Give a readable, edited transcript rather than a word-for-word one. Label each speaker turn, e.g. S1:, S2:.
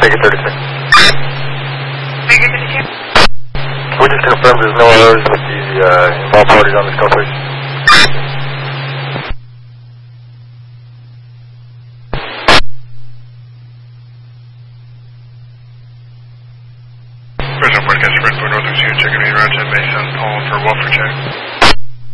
S1: Make it 36.
S2: Make it 32.
S1: We just confirmed there's no errors with the involved parties on this conversation.
S3: Original broadcast, Red Bull Northern Sea, checking in route 10 base, Paul for Wolfer check.